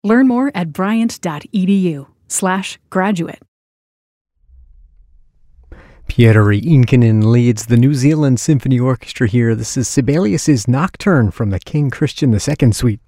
Learn more at bryant.edu/graduate. Pietari Inkinen leads the New Zealand Symphony Orchestra here. This is Sibelius's Nocturne from the King Christian II Suite.